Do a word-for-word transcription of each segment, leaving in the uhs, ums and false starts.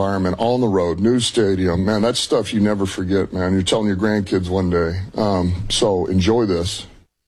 environment, all on the road, new stadium. Man, that's stuff you never forget, man. You're telling your grandkids one day. Um, so enjoy this.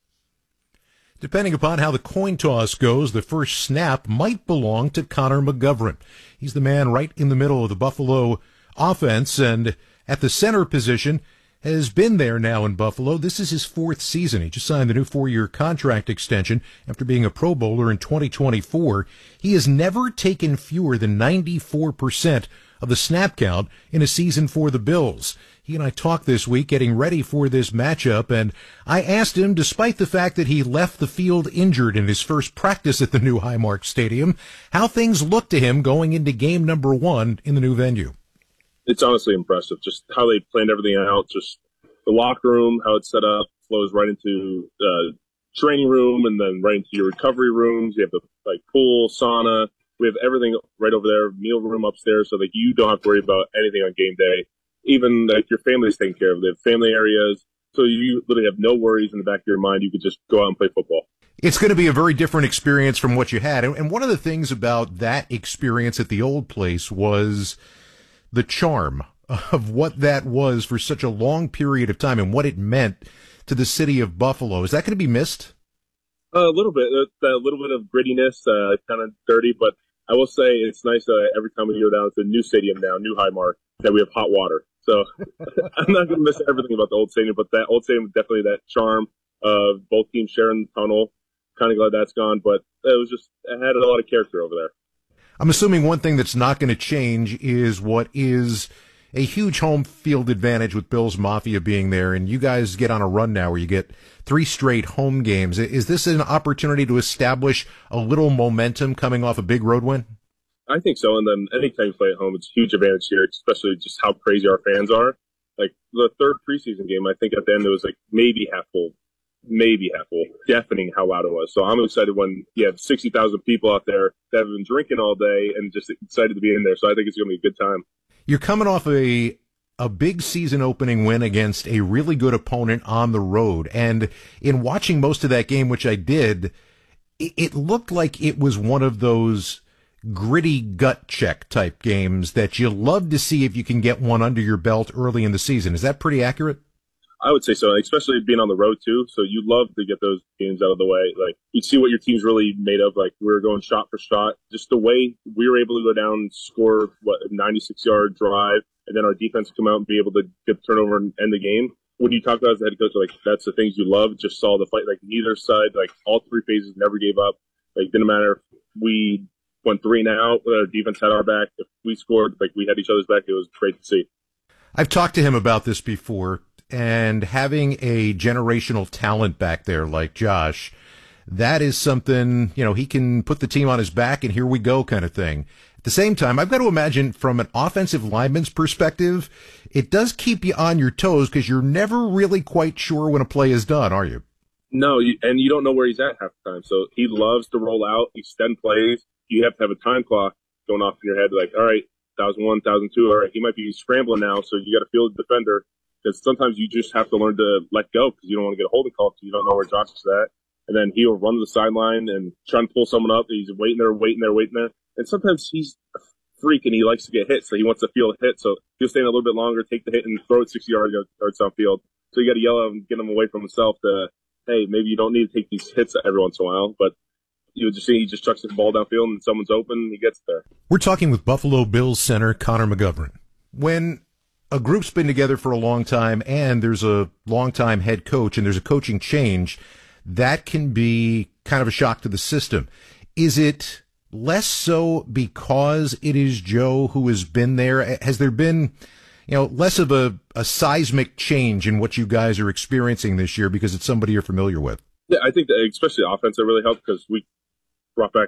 Depending upon how the coin toss goes, the first snap might belong to Connor McGovern. He's the man right in the middle of the Buffalo offense, and at the center position has been there now in Buffalo. This is his fourth season. He just signed the new four-year contract extension after being a Pro Bowler in twenty twenty-four. He has never taken fewer than ninety-four percent of the snap count in a season for the Bills. He and I talked this week getting ready for this matchup, and I asked him, despite the fact that he left the field injured in his first practice at the new Highmark Stadium, how things looked to him going into game number one in the new venue. It's honestly impressive, just how they planned everything out, just the locker room, how it's set up, flows right into the training room and then right into your recovery rooms. You have the like pool, sauna. We have everything right over there, meal room upstairs, so that you don't have to worry about anything on game day. Even like your family's taken care of. They have family areas, so you literally have no worries in the back of your mind. You could just go out and play football. It's going to be a very different experience from what you had. And one of the things about that experience at the old place was the charm of what that was for such a long period of time and what it meant to the city of Buffalo. Is that going to be missed? Uh, a little bit, a, a little bit of grittiness, uh, kind of dirty, but I will say it's nice uh, every time we go down to the new stadium now, new Highmark, that we have hot water. So I'm not going to miss everything about the old stadium, but that old stadium, definitely that charm of both teams sharing the tunnel. Kind of glad that's gone, but it was just, it had a lot of character over there. I'm assuming one thing that's not going to change is what is a huge home field advantage with Bills Mafia being there, and you guys get on a run now where you get three straight home games. Is this an opportunity to establish a little momentum coming off a big road win? I think so, and then anytime you play at home, it's a huge advantage here, especially just how crazy our fans are. Like, the third preseason game, I think at the end it was like maybe half full, maybe half full, deafening how loud it was. So I'm excited when you have sixty thousand people out there that have been drinking all day and just excited to be in there. So I think it's going to be a good time. You're coming off a a big season opening win against a really good opponent on the road. And in watching most of that game, which I did, it, it looked like it was one of those gritty gut check type games that you love to see if you can get one under your belt early in the season. Is that pretty accurate? I would say so, especially being on the road too. So you love to get those games out of the way. Like, you see what your team's really made of. Like, we were going shot for shot. Just the way we were able to go down and score, what, a ninety-six yard drive, and then our defense come out and be able to get the turnover and end the game. When you talk about as a head coach, like, that's the things you love. Just saw the fight, like, neither side, like, all three phases never gave up. Like, didn't matter if we went three and out, our defense had our back. If we scored, like, we had each other's back. It was great to see. I've talked to him about this before. And having a generational talent back there like Josh, that is something, you know, he can put the team on his back and here we go kind of thing. At the same time, I've got to imagine from an offensive lineman's perspective, it does keep you on your toes because you're never really quite sure when a play is done, are you? No, you, and you don't know where he's at half the time. So he loves to roll out, extend plays. You have to have a time clock going off in your head like, all right, one thousand one, one thousand two, all right, he might be scrambling now, so you got to field the defender. Because sometimes you just have to learn to let go because you don't want to get a holding call because you don't know where Josh is at. And then he'll run to the sideline and try and pull someone up. He's waiting there, waiting there, waiting there. And sometimes he's a freak and he likes to get hit, so he wants to feel a hit. So he'll stay in a little bit longer, take the hit, and throw it sixty yards downfield. So you got to yell at him, get him away from himself to, hey, maybe you don't need to take these hits every once in a while. But you would just see he just chucks the ball downfield and someone's open, he gets there. We're talking with Buffalo Bills center Connor McGovern. When a group's been together for a long time and there's a long-time head coach and there's a coaching change, that can be kind of a shock to the system. Is it less so because it is Joe who has been there? Has there been, you know, less of a, a seismic change in what you guys are experiencing this year because it's somebody you're familiar with? Yeah, I think that especially the offense, that really helped because we brought back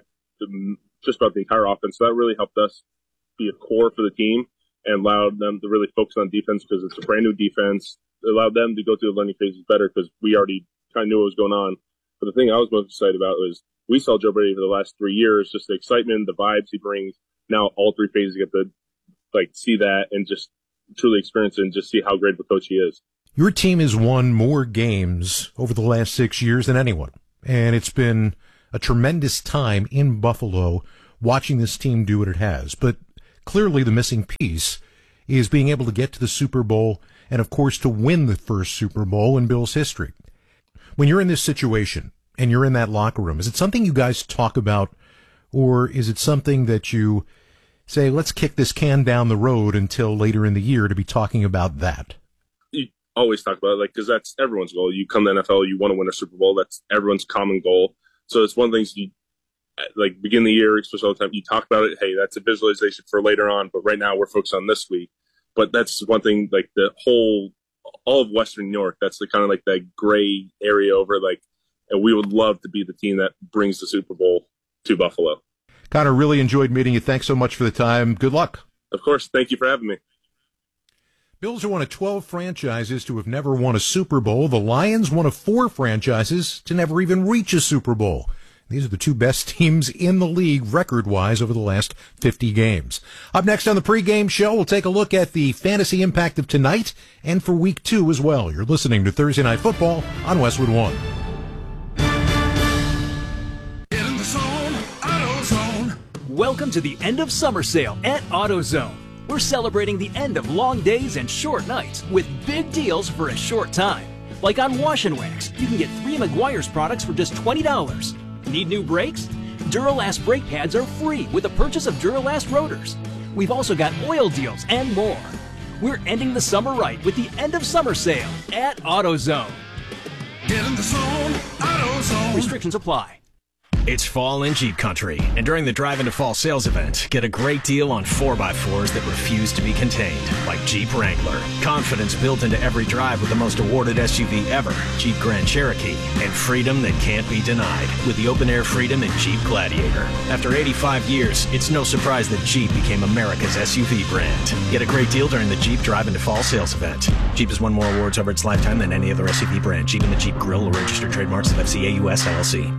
just about the entire offense. So that really helped us be a core for the team and allowed them to really focus on defense because it's a brand new defense. It allowed them to go through the learning phases better because we already kind of knew what was going on. But the thing I was most excited about was we saw Joe Brady for the last three years, just the excitement, the vibes he brings. Now all three phases get to like see that and just truly experience it and just see how great of a coach he is. Your team has won more games over the last six years than anyone, and it's been a tremendous time in Buffalo watching this team do what it has. But clearly the missing piece is being able to get to the Super Bowl and, of course, to win the first Super Bowl in Bills history. When you're in this situation and you're in that locker room, is it something you guys talk about, or is it something that you say, let's kick this can down the road until later in the year to be talking about that? You always talk about it, like, because that's everyone's goal. You come to the N F L, you want to win a Super Bowl. That's everyone's common goal. So it's one of the things you, like, begin the year, especially all the time, you talk about it. Hey, that's a visualization for later on, but right now we're focused on this week. But that's one thing, like, the whole, all of Western New York, that's the kind of like that gray area over, like, and we would love to be the team that brings the Super Bowl to Buffalo. Connor, really enjoyed meeting you. Thanks so much for the time. Good luck. Of course. Thank you for having me. Bills are one of twelve franchises to have never won a Super Bowl. The Lions, one of four franchises to never even reach a Super Bowl. These are the two best teams in the league record-wise over the last fifty games. Up next on the pregame show, we'll take a look at the fantasy impact of tonight and for week two as well. You're listening to Thursday Night Football on Westwood One. Welcome to the end of summer sale at AutoZone. We're celebrating the end of long days and short nights with big deals for a short time. Like on Wash and Wax, you can get three Meguiar's products for just twenty dollars. Need new brakes? Duralast brake pads are free with the purchase of Duralast rotors. We've also got oil deals and more. We're ending the summer right with the end of summer sale at AutoZone. Get in the zone, AutoZone. Restrictions apply. It's fall in Jeep country, and during the Drive Into Fall sales event, get a great deal on four by fours that refuse to be contained, like Jeep Wrangler. Confidence built into every drive with the most awarded S U V ever, Jeep Grand Cherokee, and freedom that can't be denied with the open-air freedom in Jeep Gladiator. After eighty-five years, it's no surprise that Jeep became America's S U V brand. Get a great deal during the Jeep Drive Into Fall sales event. Jeep has won more awards over its lifetime than any other S U V brand. Jeep and the Jeep Grill are registered trademarks of F C A U S L L C.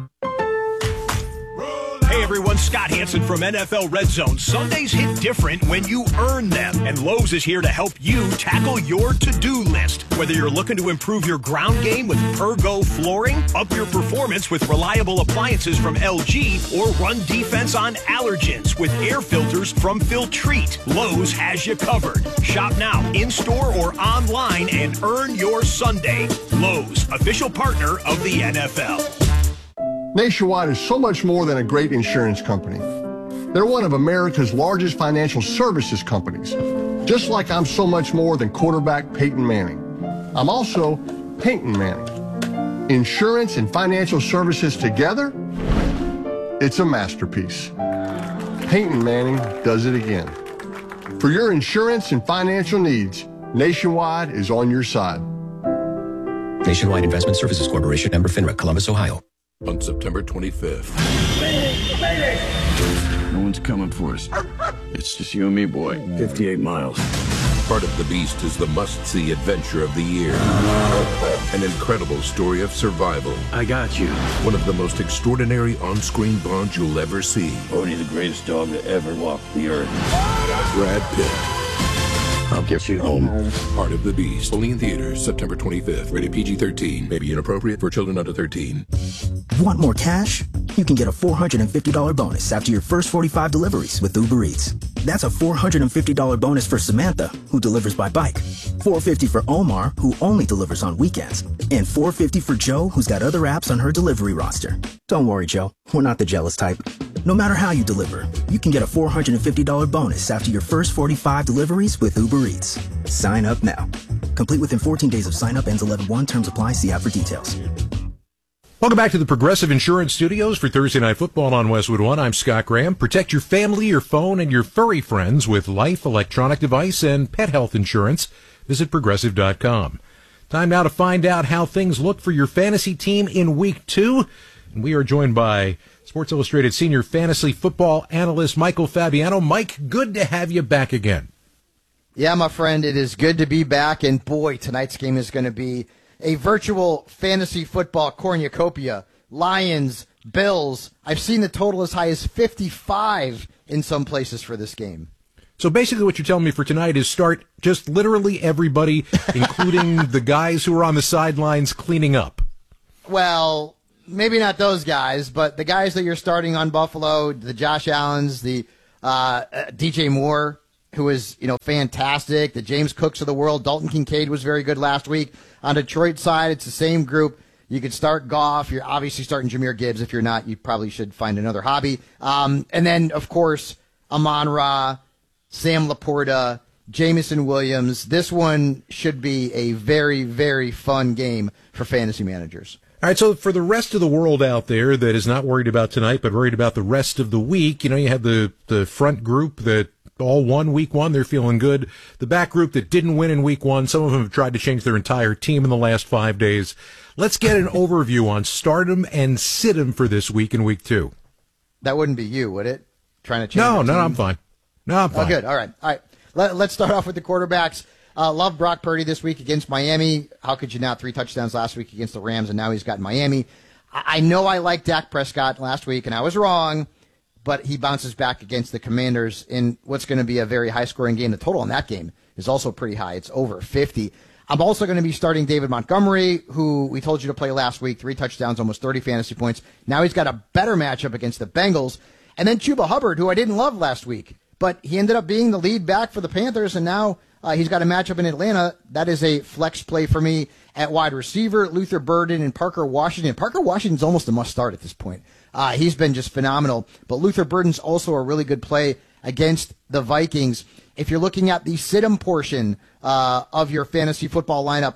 Hey everyone, Scott Hansen from N F L Red Zone. Sundays hit different when you earn them, and Lowe's is here to help you tackle your to-do list. Whether you're looking to improve your ground game with Pergo flooring, up your performance with reliable appliances from L G, or run defense on allergens with air filters from Filtrete, Lowe's has you covered. Shop now, in-store or online, and earn your Sunday. Lowe's, official partner of the N F L. Nationwide is so much more than a great insurance company. They're one of America's largest financial services companies, just like I'm so much more than quarterback Peyton Manning. I'm also Peyton Manning. Insurance and financial services together, it's a masterpiece. Peyton Manning does it again. For your insurance and financial needs, Nationwide is on your side. Nationwide Investment Services Corporation, member FINRA, Columbus, Ohio. On September twenty-fifth. No one's coming for us. It's just you and me, boy. fifty-eight miles. Part of the Beast is the must-see adventure of the year. An incredible story of survival. I got you. One of the most extraordinary on-screen Bonds you'll ever see. Only the greatest dog to ever walk the earth. Brad Pitt. I'll get you home. Part of the Beast. Only in theaters September twenty-fifth. Rated P G thirteen. May be inappropriate for children under thirteen. Want more cash? You can get a four hundred fifty dollars bonus after your first forty-five deliveries with Uber Eats. That's a four hundred fifty dollars bonus for Samantha, who delivers by bike. four hundred fifty dollars for Omar, who only delivers on weekends. And four hundred fifty dollars for Joe, who's got other apps on her delivery roster. Don't worry, Joe. We're not the jealous type. No matter how you deliver, you can get a four hundred fifty dollars bonus after your first forty-five deliveries with Uber Eats. Sign up now. Complete within fourteen days of sign up, ends eleven one. Terms apply. See app for details. Welcome back to the Progressive Insurance Studios for Thursday Night Football on Westwood One. I'm Scott Graham. Protect your family, your phone, and your furry friends with life, electronic device, and pet health insurance. Visit Progressive dot com. Time now to find out how things look for your fantasy team in week two. And we are joined by Sports Illustrated senior fantasy football analyst Michael Fabiano. Mike, good to have you back again. Yeah, my friend, it is good to be back. And boy, tonight's game is going to be a virtual fantasy football cornucopia. Lions, Bills. I've seen the total as high as fifty-five in some places for this game. So basically what you're telling me for tonight is start just literally everybody, including the guys who are on the sidelines cleaning up. Well, maybe not those guys, but the guys that you're starting on Buffalo, the Josh Allens, the Uh, D J Moore, who was, you know, fantastic. The James Cooks of the world. Dalton Kincaid was very good last week. On Detroit side, it's the same group. You could start Goff. You're obviously starting Jahmyr Gibbs. If you're not, you probably should find another hobby. Um, and then, of course, Amon-Ra, Sam Laporta, Jameson Williams. This one should be a very, very fun game for fantasy managers. All right, so for the rest of the world out there that is not worried about tonight but worried about the rest of the week, you know, you have the, the front group that all won week one. They're feeling good. The back group that didn't win in week one, some of them have tried to change their entire team in the last five days. Let's get an overview on stardom and sit-em for this week in week two. That wouldn't be you, would it? Trying to change No, no, team? I'm fine. No, I'm fine. Oh, good. All right. All right. Let, let's start off with the quarterbacks. Uh, love Brock Purdy this week against Miami. How could you not? Three touchdowns last week against the Rams, and now he's got Miami. I, I know I liked Dak Prescott last week, and I was wrong, but he bounces back against the Commanders in what's going to be a very high-scoring game. The total in that game is also pretty high. It's over fifty. I'm also going to be starting David Montgomery, who we told you to play last week. Three touchdowns, almost thirty fantasy points. Now he's got a better matchup against the Bengals. And then Chuba Hubbard, who I didn't love last week, but he ended up being the lead back for the Panthers, and now uh, he's got a matchup in Atlanta. That is a flex play for me at wide receiver. Luther Burden and Parker Washington. Parker Washington's almost a must-start at this point. Uh, he's been just phenomenal. But Luther Burden's also a really good play against the Vikings. If you're looking at the sit-em portion uh, of your fantasy football lineup,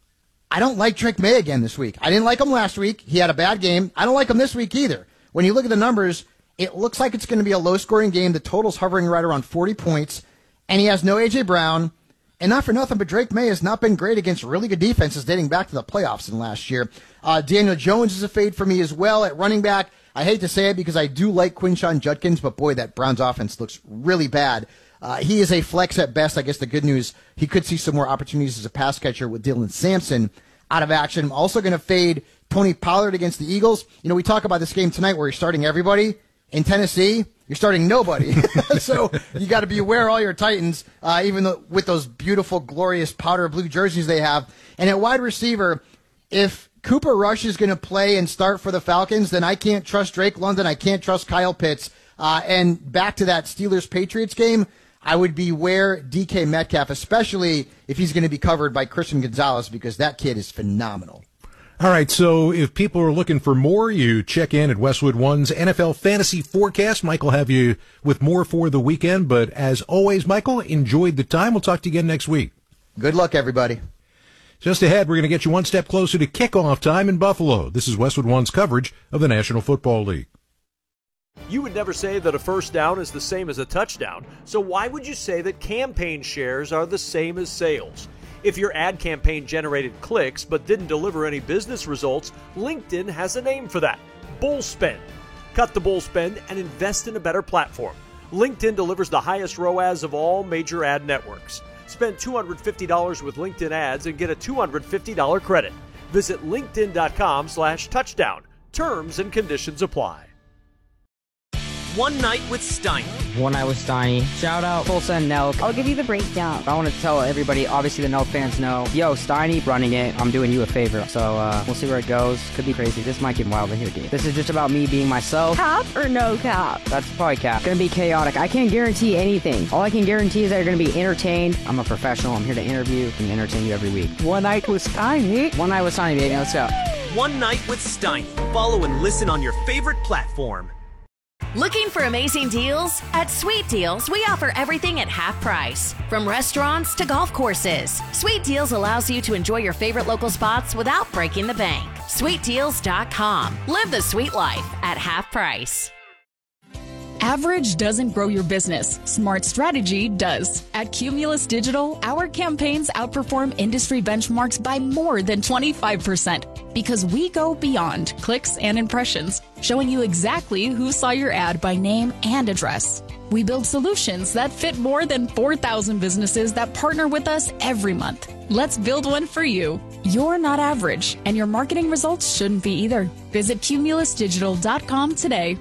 I don't like Drake May again this week. I didn't like him last week. He had a bad game. I don't like him this week either. When you look at the numbers, it looks like it's going to be a low-scoring game. The total's hovering right around forty points, and he has no A J. Brown. And not for nothing, but Drake May has not been great against really good defenses dating back to the playoffs in last year. Uh, Daniel Jones is a fade for me as well at running back. I hate to say it because I do like Quinshon Judkins, but boy, that Browns offense looks really bad. Uh, he is a flex at best. I guess the good news, he could see some more opportunities as a pass catcher with Dylan Sampson out of action. I'm also going to fade Tony Pollard against the Eagles. You know, we talk about this game tonight where he's starting everybody. In Tennessee, you're starting nobody. So you got to be aware of all your Titans, uh, even though, with those beautiful, glorious powder blue jerseys they have. And at wide receiver, if Cooper Rush is going to play and start for the Falcons, then I can't trust Drake London. I can't trust Kyle Pitts. Uh, and back to that Steelers-Patriots game, I would beware D K Metcalf, especially if he's going to be covered by Christian Gonzalez, because that kid is phenomenal. All right, so if people are looking for more, you check in at Westwood One's N F L Fantasy Forecast. Mike will have you with more for the weekend. But as always, Michael, enjoyed the time. We'll talk to you again next week. Good luck, everybody. Just ahead, we're going to get you one step closer to kickoff time in Buffalo. This is Westwood One's coverage of the National Football League. You would never say that a first down is the same as a touchdown, so why would you say that campaign shares are the same as sales? If your ad campaign generated clicks but didn't deliver any business results, LinkedIn has a name for that: bull spend. Cut the bull spend and invest in a better platform. LinkedIn delivers the highest R O A S of all major ad networks. Spend two hundred fifty dollars with LinkedIn ads and get a two hundred fifty dollars credit. Visit linkedin.com slash touchdown. Terms and conditions apply. One Night with Steiny. One Night with Steiny. Shout out Tulsa and Nelk. I'll give you the breakdown. I want to tell everybody, obviously the Nelk fans know, yo, Steiny running it. I'm doing you a favor. So uh, we'll see where it goes. Could be crazy. This might get wild in here, dude. This is just about me being myself. Cap or no cap? That's probably cap. Gonna be chaotic. I can't guarantee anything. All I can guarantee is that you're gonna be entertained. I'm a professional. I'm here to interview and entertain you every week. One Night with Steiny. One Night with Steiny, baby. Let's go. One Night with Steiny. Follow and listen on your favorite platform. Looking for amazing deals? At Sweet Deals, we offer everything at half price. From restaurants to golf courses, Sweet Deals allows you to enjoy your favorite local spots without breaking the bank. sweet deals dot com. Live the sweet life at half price. Average doesn't grow your business. Smart strategy does. At Cumulus Digital, our campaigns outperform industry benchmarks by more than twenty-five percent because we go beyond clicks and impressions, showing you exactly who saw your ad by name and address. We build solutions that fit more than four thousand businesses that partner with us every month. Let's build one for you. You're not average, and your marketing results shouldn't be either. Visit cumulus digital dot com today.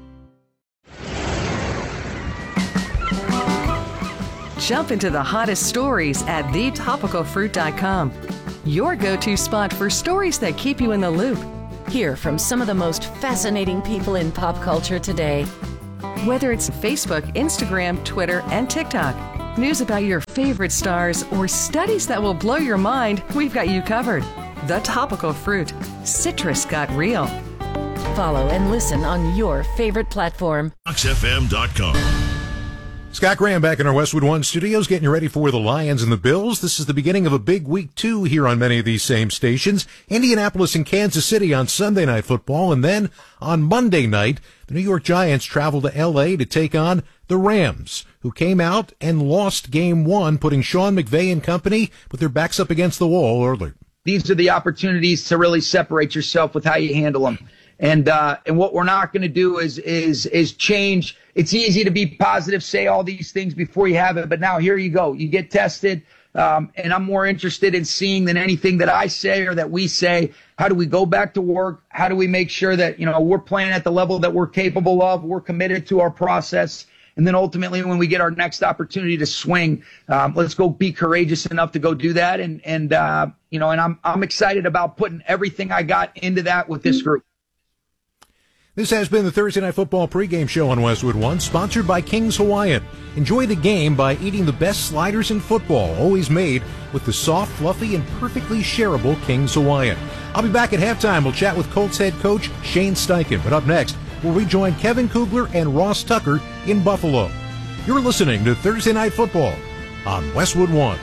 Jump into the hottest stories at the topical fruit dot com. Your go-to spot for stories that keep you in the loop. Hear from some of the most fascinating people in pop culture today. Whether it's Facebook, Instagram, Twitter, and TikTok, news about your favorite stars, or studies that will blow your mind, we've got you covered. The Topical Fruit. Citrus got real. Follow and listen on your favorite platform. Fox F M dot com. Scott Graham back in our Westwood One studios, getting you ready for the Lions and the Bills. This is the beginning of a big week two here on many of these same stations. Indianapolis and Kansas City on Sunday Night Football, and then on Monday night, the New York Giants travel to L A to take on the Rams, who came out and lost game one, putting Sean McVay and company with their backs up against the wall early. These are the opportunities to really separate yourself with how you handle them. And uh, and what we're not going to do is is is change. It's easy to be positive, say all these things before you have it, but now here you go. You get tested, um, and I'm more interested in seeing than anything that I say or that we say. How do we go back to work? How do we make sure that, you know, we're playing at the level that we're capable of? We're committed to our process. And then ultimately, when we get our next opportunity to swing, um, let's go be courageous enough to go do that. And, and uh, you know, and I'm I'm excited about putting everything I got into that with this group. This has been the Thursday Night Football pregame show on Westwood One, sponsored by King's Hawaiian. Enjoy the game by eating the best sliders in football, always made with the soft, fluffy, and perfectly shareable King's Hawaiian. I'll be back at halftime. We'll chat with Colts head coach Shane Steichen. But up next, we'll rejoin Kevin Kugler and Ross Tucker in Buffalo. You're listening to Thursday Night Football on Westwood One.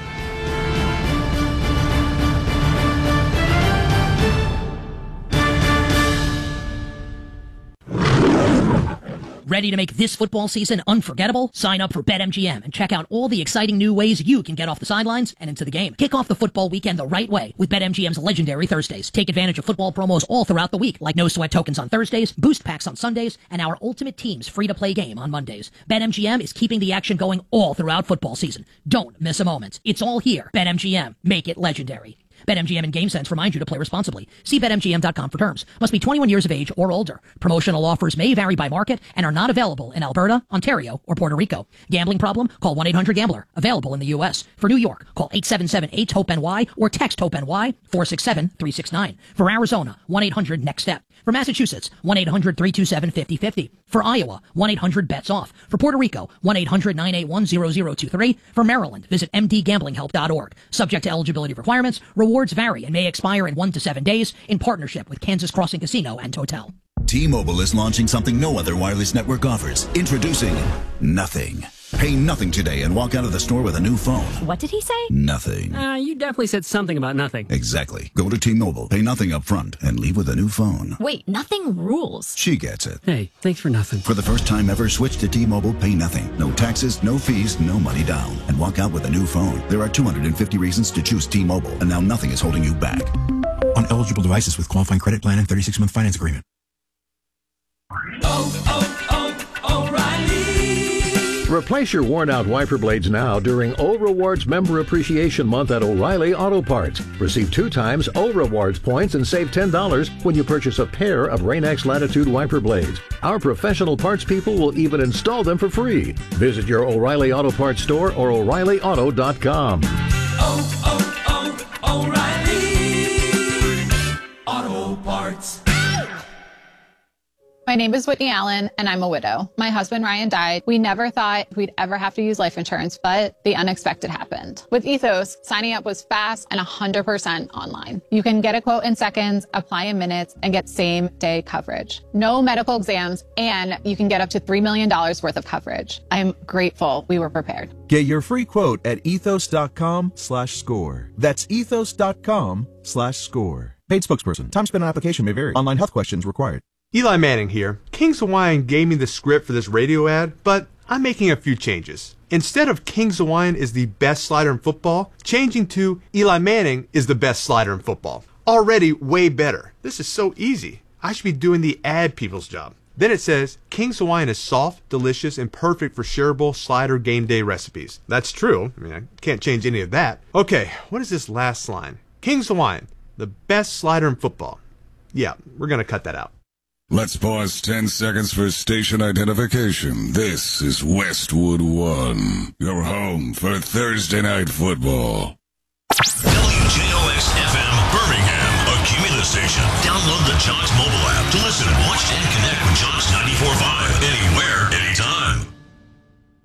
Ready to make this football season unforgettable? Sign up for BetMGM and check out all the exciting new ways you can get off the sidelines and into the game. Kick off the football weekend the right way with BetMGM's legendary Thursdays. Take advantage of football promos all throughout the week, like no sweat tokens on Thursdays, boost packs on Sundays, and our Ultimate Teams free-to-play game on Mondays. BetMGM is keeping the action going all throughout football season. Don't miss a moment. It's all here. BetMGM. Make it legendary. BetMGM and GameSense remind you to play responsibly. See Bet M G M dot com for terms. Must be twenty-one years of age or older. Promotional offers may vary by market and are not available in Alberta, Ontario, or Puerto Rico. Gambling problem? Call one eight hundred gambler. Available in the U S. For New York, call eight seven seven eight hope N Y or text HOPE-NY four six seven three six nine. For Arizona, one eight hundred next step. For Massachusetts, one eight hundred three two seven five zero five zero. For Iowa, one eight hundred bets off. For Puerto Rico, one eight hundred nine eight one zero zero two three. For Maryland, visit m d gambling help dot org. Subject to eligibility requirements, rewards vary and may expire in one to seven days in partnership with Kansas Crossing Casino and Hotel. T-Mobile is launching something no other wireless network offers. Introducing Nothing. Pay nothing today and walk out of the store with a new phone. What did he say? Nothing. Uh, you definitely said something about nothing. Exactly. Go to T-Mobile, pay nothing up front, and leave with a new phone. Wait, nothing rules. She gets it. Hey, thanks for nothing. For the first time ever, switch to T-Mobile, pay nothing. No taxes, no fees, no money down. And walk out with a new phone. There are two hundred fifty reasons to choose T-Mobile, and now nothing is holding you back. On eligible devices with qualifying credit plan and thirty-six month finance agreement. Oh, oh, oh, O'Reilly. Replace your worn-out wiper blades now during O Rewards Member Appreciation Month at O'Reilly Auto Parts. Receive two times O Rewards points and save ten dollars when you purchase a pair of Rain-X Latitude wiper blades. Our professional parts people will even install them for free. Visit your O'Reilly Auto Parts store or O'Reilly Auto dot com. Oh, oh, oh, O'Reilly Auto Parts. My name is Whitney Allen, and I'm a widow. My husband, Ryan, died. We never thought we'd ever have to use life insurance, but the unexpected happened. With Ethos, signing up was fast and one hundred percent online. You can get a quote in seconds, apply in minutes, and get same-day coverage. No medical exams, and you can get up to three million dollars worth of coverage. I'm grateful we were prepared. Get your free quote at ethos.com slash score. That's ethos.com slash score. Paid spokesperson. Time spent on application may vary. Online health questions required. Eli Manning here. King's Hawaiian gave me the script for this radio ad, but I'm making a few changes. Instead of King's Hawaiian is the best slider in football, changing to Eli Manning is the best slider in football. Already way better. This is so easy. I should be doing the ad people's job. Then it says, King's Hawaiian is soft, delicious, and perfect for shareable slider game day recipes. That's true. I mean, I can't change any of that. Okay, what is this last line? King's Hawaiian, the best slider in football. Yeah, we're going to cut that out. Let's pause ten seconds for station identification. This is Westwood One, your home for Thursday Night Football. W J O S F M Birmingham, a Cumulus station. Download the John's mobile app to listen, watch, and connect with John's ninety-four point five anywhere